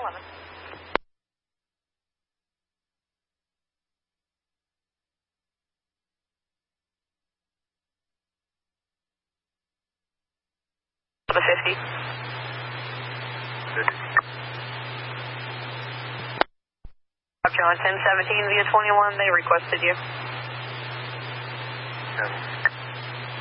11. The 50. 50. John 1017 via 21, they requested you. 10.